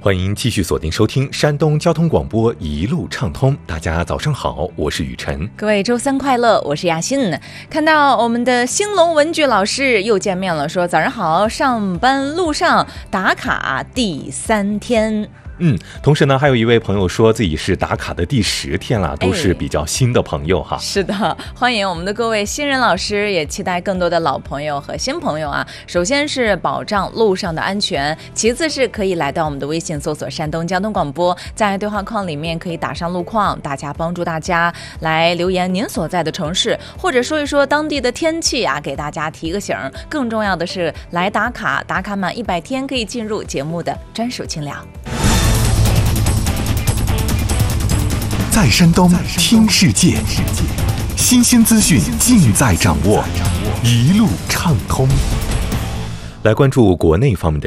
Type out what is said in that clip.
欢迎继续锁定收听山东交通广播一路畅通。大家早上好，我是雨晨。 各位周三快乐，我是雅欣。看到我们的兴隆文具老师又见面了，说早上好，上班路上打卡第3天。 同时呢，还有一位朋友说自己是打卡的第10天了，都是比较新的朋友哈。 是的，欢迎我们的各位新人老师，也期待更多的老朋友和新朋友啊。首先是保障路上的安全，其次是可以来到我们的微信搜索山东交通广播，在对话框里面可以打上路况，大家帮助大家来留言您所在的城市，或者说一说当地的天气啊，给大家提个醒。更重要的是来打卡，打卡满100天可以进入节目的专属清聊。 在山东听世界，新鲜资讯尽在掌握，一路畅通。 来关注国内方面的